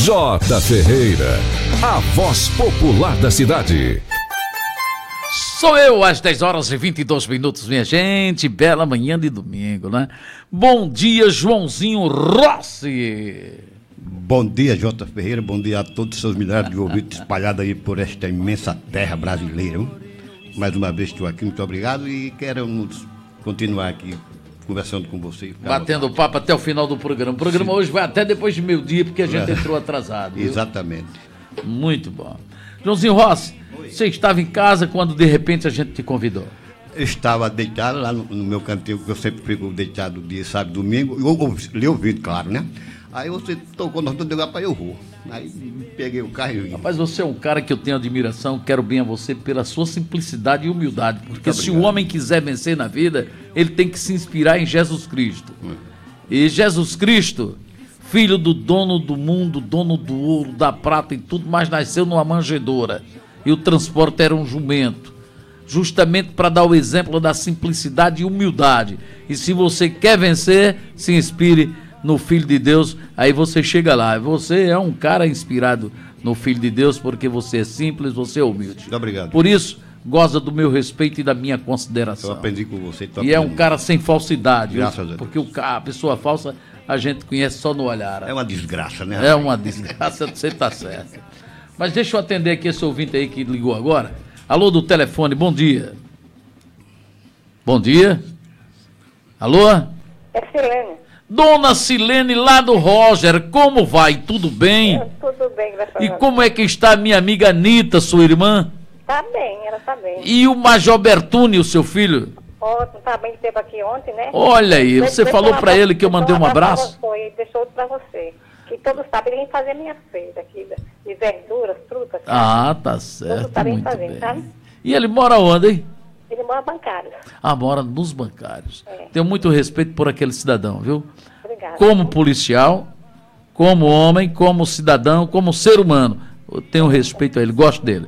J. Ferreira, a voz popular da cidade. Sou eu, às 10h22, minha gente. Bela manhã de domingo, né? Bom dia, Joãozinho Rossi. Bom dia, J. Ferreira. Bom dia a todos os seus milhares de ouvintes espalhados aí por esta imensa terra brasileira. Mais uma vez estou aqui, muito obrigado, e queremos continuar aqui conversando com você. Batendo papo até o final do programa. O programa hoje vai até depois de meio-dia, porque a gente entrou atrasado. Viu? Exatamente. Muito bom. Joãozinho Rossi, você estava em casa quando de repente a gente te convidou? Eu estava deitado lá no meu cantinho, que eu sempre fico deitado dia, sábado, domingo, e lhe ouvindo, claro, né? Aí você tocou, nós dois, rapaz, eu vou. Aí peguei o carro e vim. Rapaz, você é um cara que eu tenho admiração, quero bem a você pela sua simplicidade e humildade, porque se o homem quiser vencer na vida, ele tem que se inspirar em Jesus Cristo. E Jesus Cristo, filho do dono do mundo, dono do ouro, da prata e tudo, mas nasceu numa manjedoura. E o transporte era um jumento, justamente para dar o exemplo da simplicidade e humildade. E se você quer vencer, se inspire no Filho de Deus, aí você chega lá. Você é um cara inspirado no Filho de Deus, porque você é simples, você é humilde. Muito obrigado. Por isso, goza do meu respeito e da minha consideração. Eu aprendi com você. E é um cara sem falsidade. Graças a Deus. Porque a pessoa falsa a gente conhece só no olhar. É uma desgraça, né? É uma desgraça, você está certo. Mas deixa eu atender aqui esse ouvinte aí que ligou agora. Alô do telefone, bom dia. Bom dia. Alô? É Silene. Dona Silene, lá do Roger, como vai? Tudo bem? Tudo bem, graças a E Deus. como é que está a minha amiga Anitta, sua irmã? Tá bem, ela tá bem. E o Major Bertuni, o seu filho? Ótimo, tá bem, esteve aqui ontem, né? Olha aí, você falou pra ele que eu mandei um abraço? Foi, deixou outro pra você. Que todos sabem, ele vem fazer minha feira aqui, de verduras, frutas. Sabe? Ah, tá certo, Todos sabem muito fazer, bem. sabe? E ele mora onde, hein? Ele mora bancário. Ah, mora nos bancários. É. Tenho muito respeito por aquele cidadão, viu? Obrigada. Como policial, como homem, como cidadão, como ser humano. Eu tenho respeito a ele, gosto dele.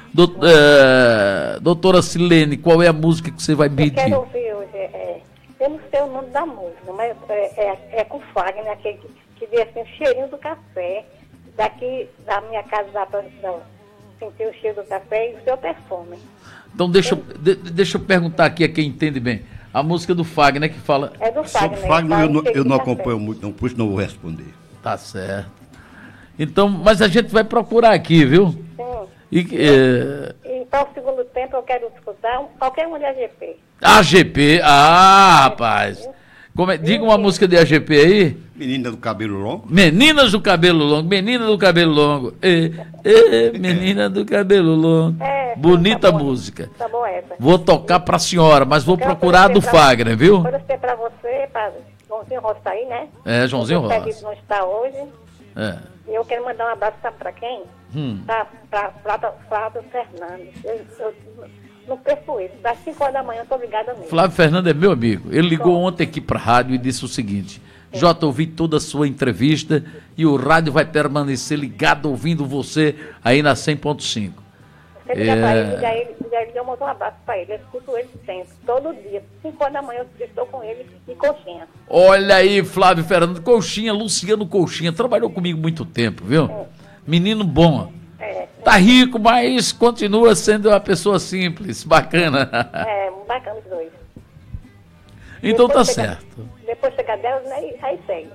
Doutora Silene, qual é a música que você vai Eu pedir? quero ouvir hoje, eu não sei o nome da música, mas é com Fagner, né, que vê assim, o cheirinho do café. Daqui da minha casa dá pra sentir o cheiro do café e o seu perfume. Então deixa eu perguntar aqui a quem entende bem. A música do Fagner que fala... É do Sobre Fagner. Fagner eu não café. acompanho muito, não, por isso não vou responder. Tá certo. Então, mas a gente vai procurar aqui, viu? Sim. E, Então, o segundo tempo, eu quero escutar qualquer um de AGP. AGP, rapaz. Diga uma música de AGP aí. Menina do cabelo longo. Meninas do cabelo longo, menina do cabelo longo. Menina do cabelo longo. Bonita tá bom, música. Tá bom essa. Vou tocar pra senhora, mas vou Quero procurar a do oferecer pra- Fagner, viu? Quero oferecer pra você, pra Joãozinho Rossi tá aí, né? É, Joãozinho O Rossi. Pedro não está hoje. É. E eu quero mandar um abraço, sabe pra quem? Pra Flávio Fernandes. Eu não perco isso. Das 5 horas da manhã eu tô ligada nele. Flávio Fernando é meu amigo. Ele ligou ontem aqui pra rádio e disse o seguinte: Jota, ouvi toda a sua entrevista e o rádio vai permanecer ligado ouvindo você aí na 100.5. Você liga pra ele, eu mando um abraço pra ele. Eu escuto ele sempre, todo dia. 5 horas da manhã eu estou com ele e coxinha. Olha aí, Flávio Fernando, Coxinha, Luciano Coxinha, trabalhou comigo muito tempo, viu? Menino bom. Tá rico, mas continua sendo uma pessoa simples, bacana. Bacana os dois. Então tá Depois chega- certo. Depois chega 10, né? E aí segue.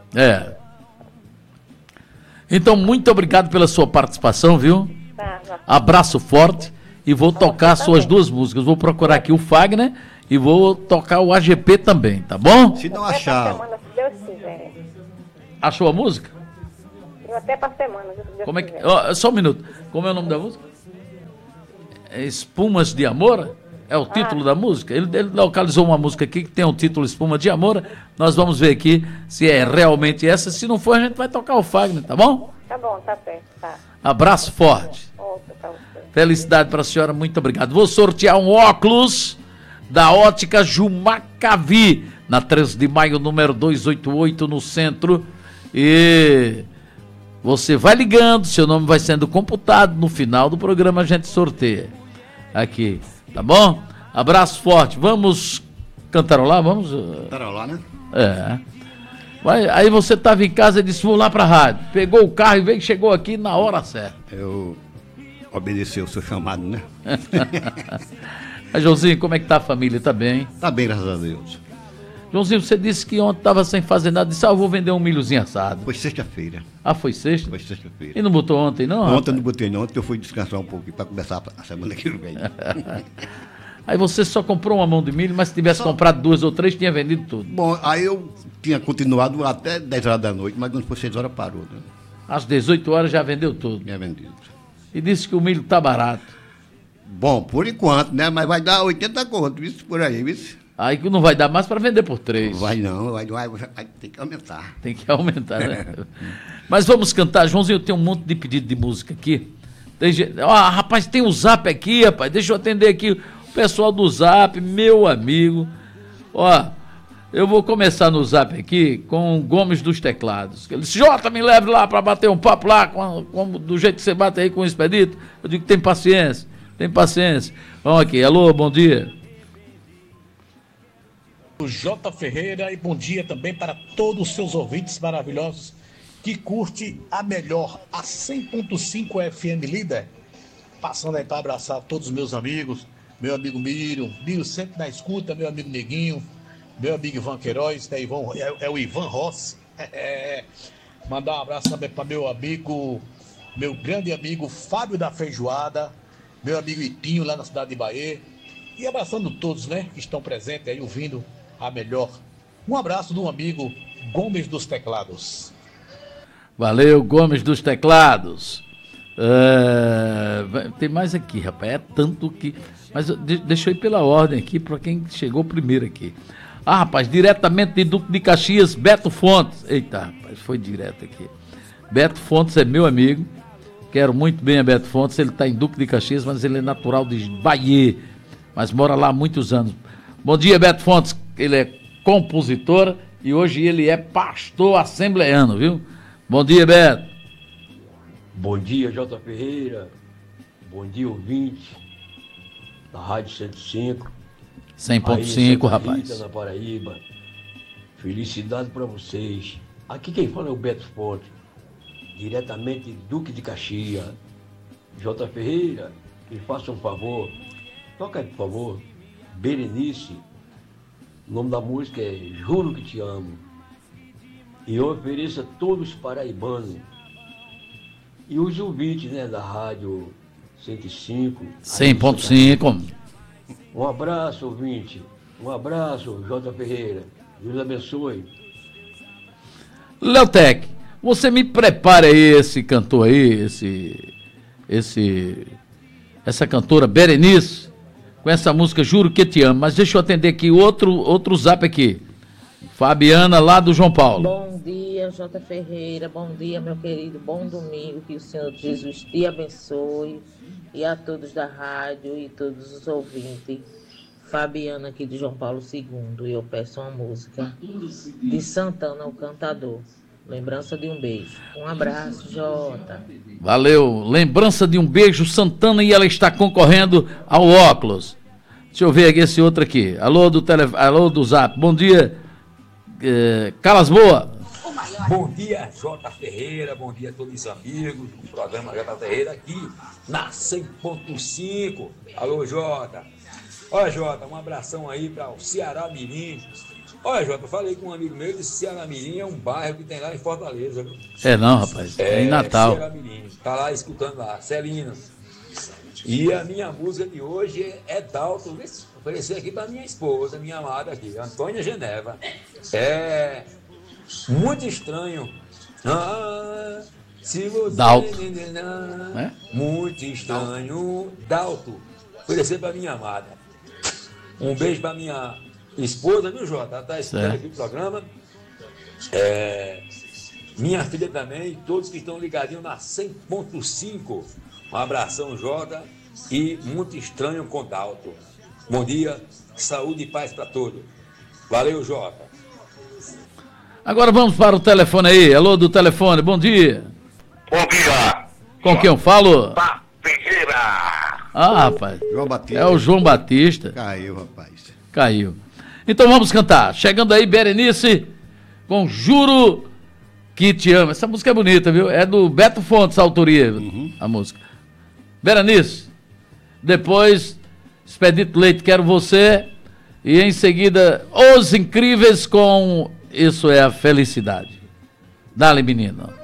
Então, muito obrigado pela sua participação, viu? Tá. Abraço forte e vou tocar suas duas músicas. Vou procurar aqui o Fagner e vou tocar o AGP também, tá bom? Se não Até pra achar, semana, se Deus quiser. Achou a música? Até pra semana, se Deus Como é que... quiser. ó, só um minuto. Como é o nome da música? É Espumas de Amor? É o título da música? Ele localizou uma música aqui que tem o título Espuma de Amor. Nós vamos ver aqui se é realmente essa. Se não for, a gente vai tocar o Fagner, tá bom? Tá bom, tá certo, tá. Abraço forte. Outro pra você. Felicidade para a senhora, muito obrigado. Vou sortear um óculos da Ótica Jumacavi, na 13 de maio, número 288, no centro. E você vai ligando, seu nome vai sendo computado. No final do programa a gente sorteia aqui, tá bom? Abraço forte. Vamos cantarolar? Vamos? Cantarolar, né? É. Aí você estava em casa e disse, vou lá para a rádio. Pegou o carro e veio, chegou aqui na hora certa. Eu obedeci o seu chamado, né? Mas, Joãozinho, como é que tá a família? Tá bem? Tá bem, graças a Deus. Joãozinho, você disse que ontem estava sem fazer nada. Disse, eu vou vender um milhozinho assado. Foi sexta-feira. Ah, foi sexta? Foi sexta-feira. E não botou ontem, não? Ontem eu não botei não, ontem eu fui descansar um pouquinho para começar a semana que vem. Aí você só comprou uma mão de milho, mas se tivesse comprado 2 ou 3, tinha vendido tudo. Bom, aí eu tinha continuado até 10 horas da noite, mas quando foi 6 horas parou, né? Às 18 horas já vendeu tudo. Tinha vendido. E disse que o milho tá barato. Bom, por enquanto, né? Mas vai dar 80 conto, isso por aí, isso. Aí que não vai dar mais para vender por 3. Vai não, vai ter que aumentar. Tem que aumentar, né? Mas vamos cantar. Joãozinho, eu tenho um monte de pedido de música aqui. Rapaz, tem o Zap aqui, rapaz. Deixa eu atender aqui o pessoal do Zap, meu amigo. Ó, eu vou começar no Zap aqui com o Gomes dos Teclados. Ele disse, Jota, me leve lá para bater um papo lá, do jeito que você bate aí com o Expedito. Eu digo, tem paciência, tem paciência. Vamos aqui, alô, bom dia. O J. Ferreira, e bom dia também para todos os seus ouvintes maravilhosos que curte a melhor, a 100.5 FM Líder. Passando aí para abraçar todos os meus amigos, meu amigo Mírio sempre na escuta, meu amigo Neguinho, meu amigo Ivan Queiroz, né, é o Ivan Rossi. Mandar um abraço também para meu grande amigo Fábio da Feijoada, meu amigo Itinho lá na cidade de Bahia. E abraçando todos, né, que estão presentes aí ouvindo a melhor. Um abraço do amigo Gomes dos Teclados. Valeu, Gomes dos Teclados. Tem mais aqui, rapaz. É tanto que... Mas deixa eu ir pela ordem aqui, para quem chegou primeiro aqui. Ah, rapaz, diretamente de Duque de Caxias, Beto Fontes. Eita, rapaz, foi direto aqui. Beto Fontes é meu amigo. Quero muito bem a Beto Fontes. Ele está em Duque de Caxias, mas ele é natural de Bahia. Mas mora lá há muitos anos. Bom dia, Beto Fontes. Ele é compositor e hoje ele é pastor assembleano, viu? Bom dia, Beto. Bom dia, J. Ferreira. Bom dia, ouvinte da Rádio 105. 100.5, rapaz. Na Paraíba. Felicidade para vocês. Aqui quem fala é o Beto Fontes, diretamente de Duque de Caxias. J. Ferreira, me faça um favor. Toca aí, por favor. Berenice. O nome da música é Juro que Te Amo. E eu ofereço a todos os paraibanos e os ouvintes, né, da Rádio 105. 100.5. Um abraço, ouvinte. Um abraço, J. Ferreira. Deus abençoe. Leotec, você me prepara aí esse cantor aí, essa cantora Berenice, com essa música Juro que Te Amo. Mas deixa eu atender aqui outro zap aqui. Fabiana, lá do João Paulo. Bom dia, J. Ferreira. Bom dia, meu querido. Bom domingo. Que o Senhor Jesus te abençoe. E a todos da rádio e todos os ouvintes. Fabiana aqui de João Paulo II. E eu peço uma música de Santana, o cantador. Lembrança de um beijo. Um abraço, Jota. Valeu. Lembrança de um beijo, Santana, e ela está concorrendo ao óculos. Deixa eu ver aqui esse outro aqui. Alô do Zap. Bom dia. Calas Boa. Bom dia, J. Ferreira. Bom dia a todos os amigos do programa J. Ferreira aqui na 100.5. Alô, Jota. Olha, Jota, um abração aí para o Ceará Mirim. Olha, Jota, eu falei com um amigo meu, disse que Ceará Mirim é um bairro que tem lá em Fortaleza. Viu? É não, rapaz, é em Natal. Ceará Mirim, tá lá escutando lá, Celina. E a minha música de hoje é Dalton, oferecer aqui para minha esposa, minha amada aqui, Antônia Geneva. É muito estranho. Se você... Dalton. É? Muito estranho. Dalton, oferecer para minha amada. Um beijo para minha esposa, viu, Jota? Ela está escutando aqui o programa. Minha filha também, todos que estão ligadinhos na 100.5. Um abração, Jota. E muito estranho com Dalton. Bom dia, saúde e paz para todos. Valeu, Jota. Agora vamos para o telefone aí. Alô do telefone, bom dia. Bom dia. Com quem eu falo? Ferreira. Ah, rapaz. João Batista. É o João Batista. Caiu, rapaz. Caiu. Então vamos cantar. Chegando aí, Berenice, com Juro que Te Amo. Essa música é bonita, viu? É do Beto Fontes, a autoria, a música. Berenice, depois Expedito Leite, Quero Você, e em seguida Os Incríveis com Isso é a Felicidade. Dá-lhe, menino.